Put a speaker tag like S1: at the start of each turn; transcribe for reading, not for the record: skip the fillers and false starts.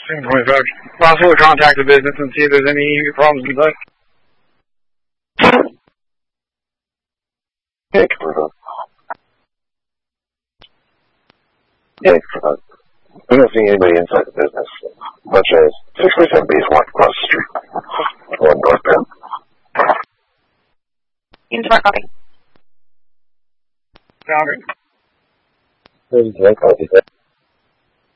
S1: 7:25. Possible to contact the business and see if there's any problems with that.
S2: Yeah, confirm. Yeah, confirm. We don't see anybody inside the business. A bunch of 647 Bs walked across the street. Going northbound.
S3: Smart copy.
S1: Found it.
S2: Yeah, copy that.